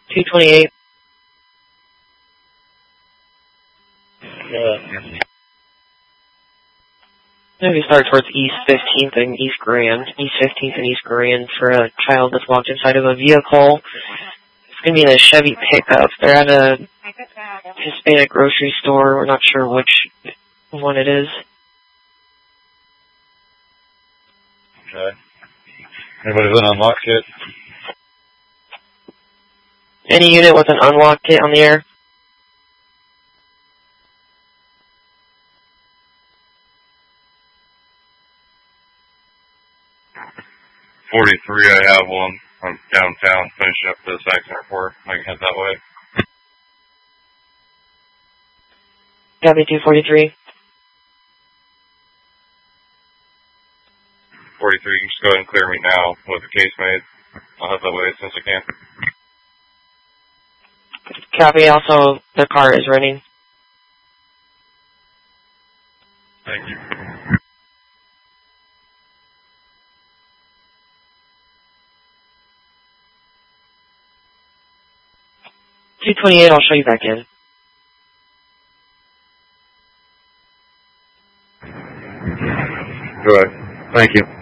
228. Maybe start towards East 15th and East Grand. East 15th and East Grand for a child that's walked inside of a vehicle. It's going to be in a Chevy pickup. They're at a Hispanic grocery store. We're not sure which one it is. Okay. Anybody with an unlock kit? Any unit with an unlock kit on the air? .43, I have one. I'm downtown, finishing up this accident report. I can head that way. Copy 243. 43, you can just go ahead and clear me now with the case made. I'll head that way as soon as I can. Copy. Also, the car is running. Thank you. 228, I'll show you back in. Go ahead. Thank you.